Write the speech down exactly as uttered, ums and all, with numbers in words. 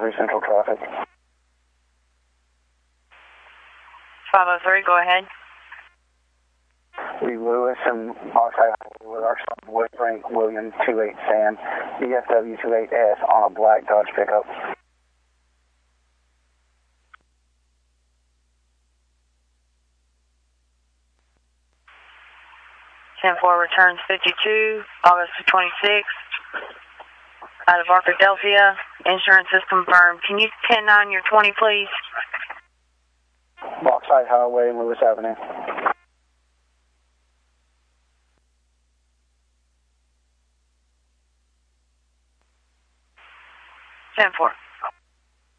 three Central traffic. five oh three, go ahead. Lee Lewis and Oxide with our son Woodbrink William two eight Sam, D F W two eight S on a black Dodge pickup. ten four returns fifty-two, August twenty-sixth, out of Arkadelphia. Insurance is confirmed. Can you ten nine your twenty, please? Oxide Highway and Lewis Avenue.